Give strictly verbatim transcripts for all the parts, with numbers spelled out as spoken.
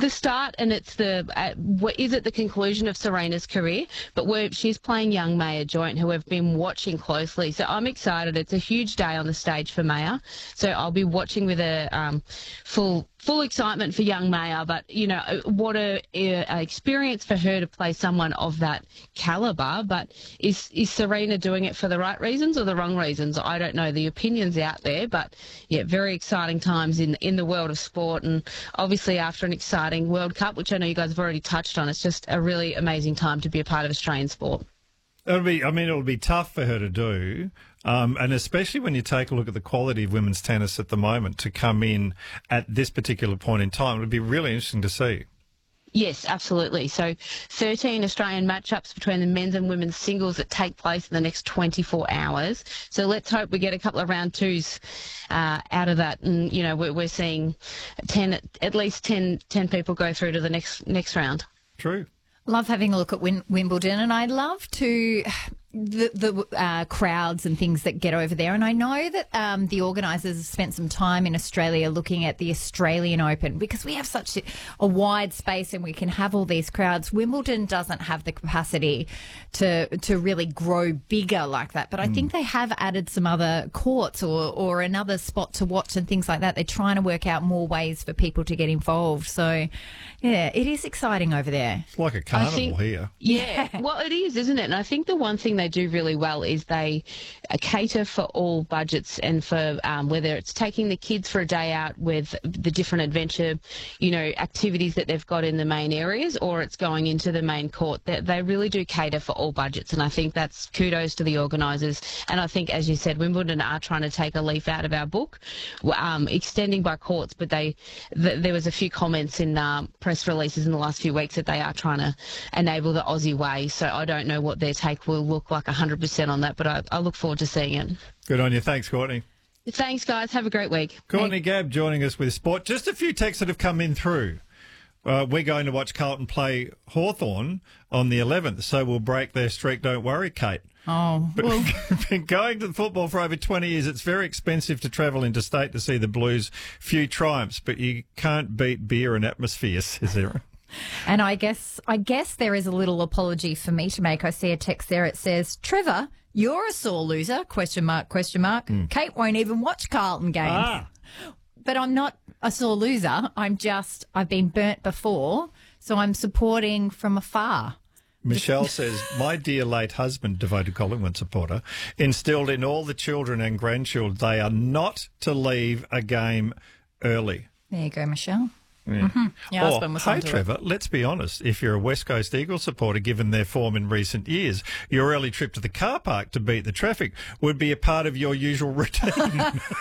the start, and it's the uh, what is it the conclusion of Serena's career, but we're, she's playing young Maya Joint, who I've been watching closely. So I'm excited. It's a huge day on the stage for Maya. So I'll be watching with a um, full full excitement for young Maya. But, you know, what a, a experience for her to play someone of that calibre. But is, is Serena doing it for the right reasons or the wrong reasons? I don't know. The opinions out there. But, yeah, very exciting times in, in the world of sport. And obviously after an exciting World Cup, which I know you guys have already touched on, it's just a really amazing time to be a part of Australian sport. It'll be, I mean, it'll be tough for her to do, um, and especially when you take a look at the quality of women's tennis at the moment to come in at this particular point in time. It'll be really interesting to see. Yes, absolutely. So thirteen Australian matchups between the men's and women's singles that take place in the next twenty-four hours. So let's hope we get a couple of round twos uh, out of that. And, you know, we're, we're seeing ten, at least ten, ten people go through to the next next round. True. Love having a look at Wim- Wimbledon, and I love to the, the uh, crowds and things that get over there. And I know that um, the organisers have spent some time in Australia looking at the Australian Open, because we have such a wide space and we can have all these crowds. Wimbledon doesn't have the capacity to to really grow bigger like that. But I mm. think they have added some other courts or, or another spot to watch and things like that. They're trying to work out more ways for people to get involved. So, yeah, it is exciting over there. It's like a carnival think, here. Yeah, well, it is, isn't it? And I think the one thing they do really well is they uh, cater for all budgets, and for um, whether it's taking the kids for a day out with the different adventure, you know, activities that they've got in the main areas, or it's going into the main court. They, they really do cater for all budgets, and I think that's kudos to the organisers. And I think, as you said, Wimbledon are trying to take a leaf out of our book, um, extending by courts, but they th- there was a few comments in um, press releases in the last few weeks that they are trying to enable the Aussie way. So I don't know what their take will look like one hundred percent on that, but I, I look forward to seeing it. Good on you. Thanks, Courtney. Thanks, guys. Have a great week. Courtney Gabb joining us with sport. Just a few texts that have come in through. Uh, we're going to watch Carlton play Hawthorn on the eleventh, so we'll break their streak. Don't worry, Kate. Oh, well. Been going to the football for over twenty years. It's very expensive to travel interstate to see the Blues. Few triumphs, but you can't beat beer and atmosphere, says Aaron. And I guess I guess there is a little apology for me to make. I see a text there. It says, Trevor, you're a sore loser, question mark, question mark. Mm. Kate won't even watch Carlton games. Ah. But I'm not a sore loser. I'm just, I've been burnt before, so I'm supporting from afar. Michelle says, my dear late husband, devoted Collingwood supporter, instilled in all the children and grandchildren they are not to leave a game early. There you go, Michelle. Yeah. Mm-hmm. Your or, husband was hey, onto Trevor, it. let's be honest. If you're a West Coast Eagles supporter, given their form in recent years, your early trip to the car park to beat the traffic would be a part of your usual routine.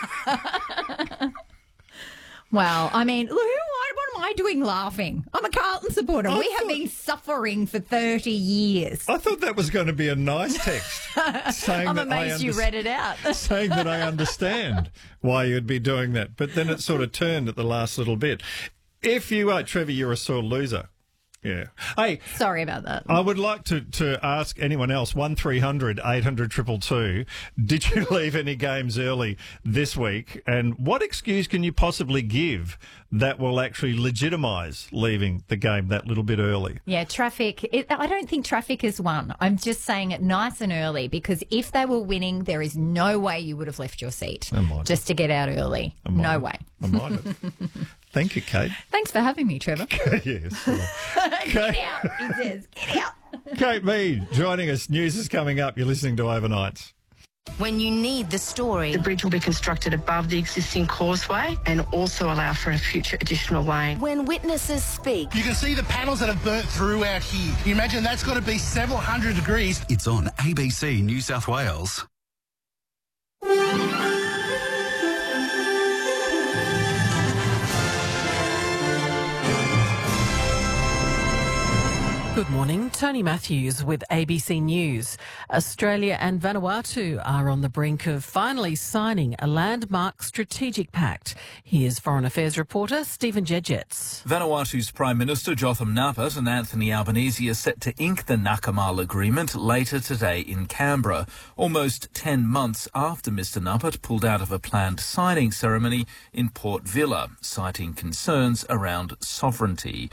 Well, I mean, who, what am I doing laughing? I'm a Carlton supporter. I we thought, have been suffering for thirty years. I thought that was going to be a nice text. saying I'm that amazed I you read it out. saying that I understand why you'd be doing that. But then it sort of turned at the last little bit. If you are, Trevor, you're a sore loser. Yeah. Hey, sorry about that. I would like to, to ask anyone else, one three hundred eight hundred two two two, did you leave any games early this week? And what excuse can you possibly give that will actually legitimise leaving the game that little bit early? Yeah, traffic. It, I don't think traffic is one. I'm just saying it nice and early, because if they were winning, there is no way you would have left your seat just to get out early. No way. I might have. Thank you, Kate. Thanks for having me, Trevor. Yes. Get out, he says. Get out. Kate Mead joining us. News is coming up. You're listening to Overnights. When you need the story, the bridge will be constructed above the existing causeway and also allow for a future additional lane. When witnesses speak. You can see the panels that have burnt through out here. You imagine that's got to be several hundred degrees. It's on A B C New South Wales. Good morning, Tony Matthews with A B C News. Australia and Vanuatu are on the brink of finally signing a landmark strategic pact. Here's Foreign Affairs reporter Stephen Jedgetts. Vanuatu's Prime Minister Jotham Nappert and Anthony Albanese are set to ink the Nakamal Agreement later today in Canberra, almost ten months after Mr Nappert pulled out of a planned signing ceremony in Port Vila, citing concerns around sovereignty.